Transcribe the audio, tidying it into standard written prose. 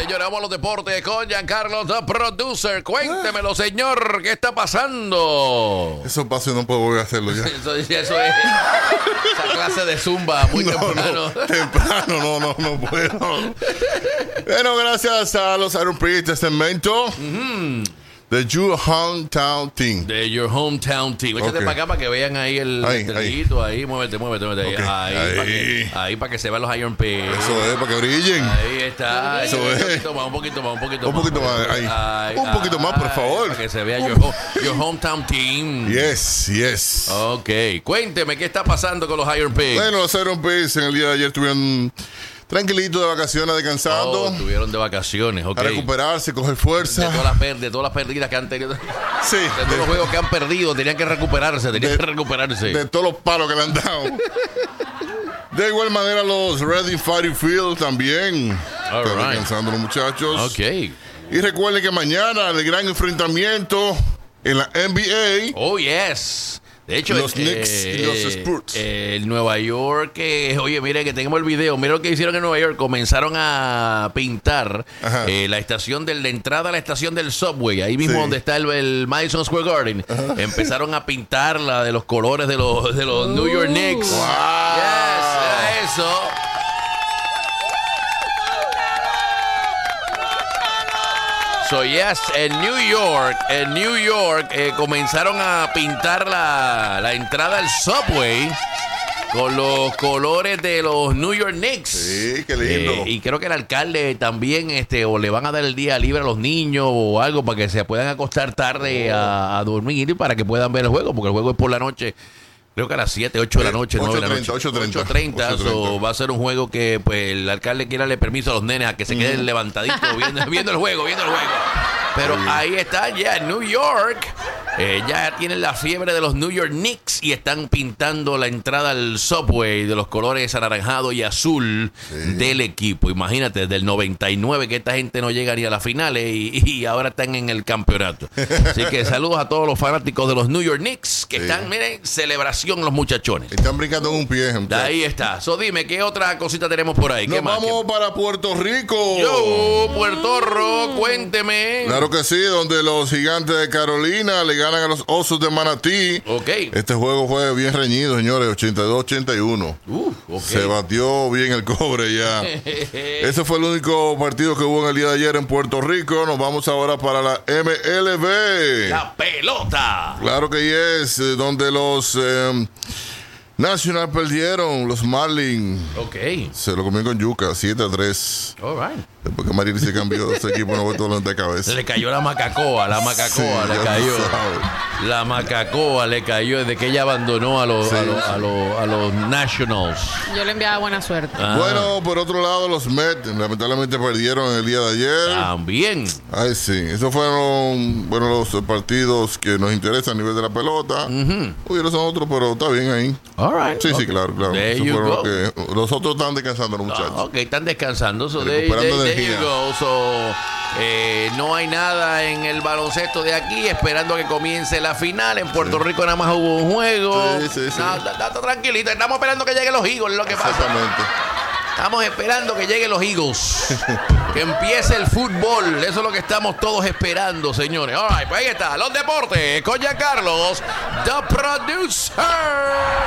Señores, vamos a los deportes con Giancarlo, the producer. Cuéntemelo, señor, ¿qué está pasando? Eso pasa y no puedo volver a hacerlo ya. Eso es esa clase de zumba muy temprano. No puedo. Bueno, gracias a los Iron Priest de Cemento. De Your Hometown Team. De Your Hometown Team. Échate para acá para que vean ahí el trillito. Ahí, muévete. Okay. Ahí para que se vean los Iron Priest. Eso es, para que brillen. Ahí está. Eso es. Un poquito más. Un poquito más, por favor. Para que se vea Your Hometown Team. Yes. Ok. Cuénteme, ¿qué está pasando con los Iron Pigs? Bueno, los Iron Pigs en el día de ayer estuvieron tranquilitos de vacaciones, descansando. Estuvieron de vacaciones, ok. A recuperarse, coger fuerza. De todas las pérdidas que han tenido. Sí. De todos los juegos que han perdido, tenían que recuperarse. De todos los palos que le han dado. De igual manera, los Reading Fighting Field también. Están descansando los muchachos. Ok. Y recuerden que mañana el gran enfrentamiento en la NBA. Oh, yes. De hecho, los Knicks y los Spurs. El Nueva York, oye, miren que tenemos el video. Mira lo que hicieron en Nueva York. Comenzaron a pintar la estación de la entrada a la estación del subway. Ahí mismo donde está el Madison Square Garden. Empezaron a pintarla de los colores de los New York Knicks. Wow. Yes, era eso. So yes, en New York comenzaron a pintar la entrada al subway con los colores de los New York Knicks. Sí, qué lindo. Y creo que el alcalde también o le van a dar el día libre a los niños o algo para que se puedan acostar tarde a dormir y para que puedan ver el juego, porque el juego es por la noche. Creo que a las 7, 8 de la noche, 9 de la noche. 8:30. So, va a ser un juego que pues el alcalde quiera darle permiso a los nenes a que se queden levantaditos viendo el juego. Pero ahí está ya en New York. Ya tienen la fiebre de los New York Knicks y están pintando la entrada al subway de los colores anaranjado y azul del equipo. Imagínate, desde el 99 que esta gente no llega ni a las finales y ahora están en el campeonato. Así que saludos a todos los fanáticos de los New York Knicks que están, miren, celebración los muchachones. Están brincando en un pie. Ahí está. So dime, ¿qué otra cosita tenemos por ahí? Nos vamos para Puerto Rico. Puerto Rico, cuénteme. Claro que sí, donde los Gigantes de Carolina le ganan a los Osos de Manatí. Ok. Este juego fue bien reñido, señores, 82-81. Se batió bien el cobre ya. Ese fue el único partido que hubo en el día de ayer en Puerto Rico. Nos vamos ahora para la MLB. La pelota. Claro que es, donde los Nacional perdieron, los Marlins. Ok. Se lo comieron con yuca, 7-3. All right. Después que Mariri se cambió de ese equipo, no vuelto dolor de cabeza. Le cayó la macacoa Sí, le cayó. La macacoa le cayó desde que ella abandonó a los Nationals. Yo le enviaba buena suerte. Bueno, por otro lado, los Mets lamentablemente perdieron el día de ayer. También. Ay, sí. Esos fueron, los partidos que nos interesan a nivel de la pelota. Hubieron otros, pero está bien ahí. All right. Sí, claro. There you go. Los otros están descansando, los muchachos. Ok, están descansando. So Recuperando there you go. So, no hay nada en el baloncesto de aquí, esperando a que comience la final. En Puerto Rico nada más hubo un juego. Sí. Está tranquilito. Estamos esperando que lleguen los Eagles, lo que pasa. Exactamente. Estamos esperando que lleguen los Eagles. Que empiece el fútbol. Eso es lo que estamos todos esperando, señores. All right, pues ahí está. Los deportes con Giancarlo, the producer.